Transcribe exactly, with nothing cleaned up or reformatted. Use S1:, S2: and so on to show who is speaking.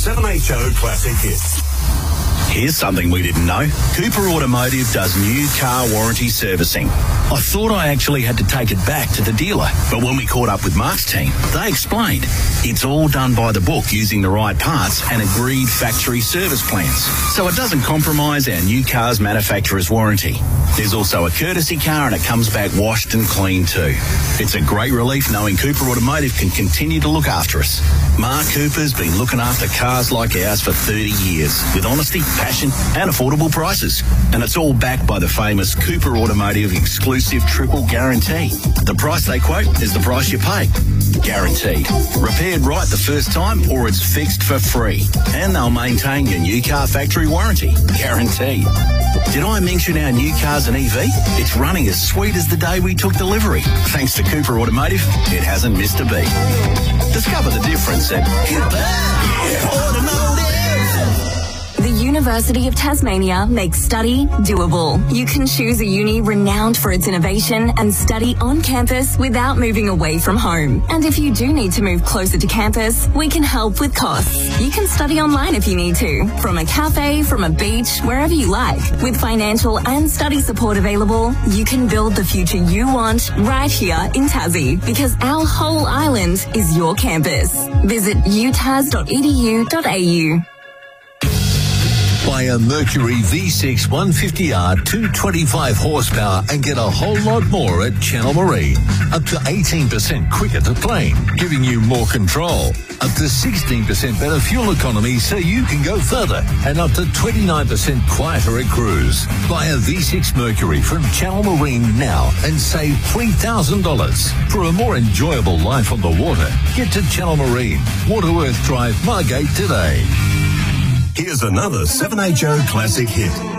S1: seven H O Classic Hits.
S2: Here's something we didn't know. Cooper Automotive does new car warranty servicing. I thought I actually had to take it back to the dealer, but when we caught up with Mark's team, they explained it's all done by the book using the right parts and agreed factory service plans, so it doesn't compromise our new car's manufacturer's warranty. There's also a courtesy car and it comes back washed and clean too. It's a great relief knowing Cooper Automotive can continue to look after us. Mark Cooper's been looking after cars like ours for thirty years with honesty, passion and affordable prices. And it's all backed by the famous Cooper Automotive exclusive triple guarantee. The price they quote is the price you pay. Guaranteed. Repaired right the first time or it's fixed for free. And they'll maintain your new car factory warranty. Guaranteed. Did I mention our new car's an E V? It's running as sweet as the day we took delivery. Thanks to Cooper Automotive, it hasn't missed a beat. Discover the difference at Cooper Automotive.
S3: The University of Tasmania makes study doable. You can choose a uni renowned for its innovation and study on campus without moving away from home. And if you do need to move closer to campus, we can help with costs. You can study online if you need to, from a cafe, from a beach, wherever you like. With financial and study support available, you can build the future you want right here in Tassie, because our whole island is your campus. Visit u tas dot e d u dot a u.
S4: Buy a Mercury V six one fifty R two twenty-five horsepower and get a whole lot more at Channel Marine. Up to eighteen percent quicker to plane, giving you more control. Up to sixteen percent better fuel economy so you can go further. And up to twenty-nine percent quieter at cruise. Buy a V six Mercury from Channel Marine now and save three thousand dollars. For a more enjoyable life on the water, get to Channel Marine, Waterworth Drive, Margate today.
S1: Here's another seven H O Classic Hit.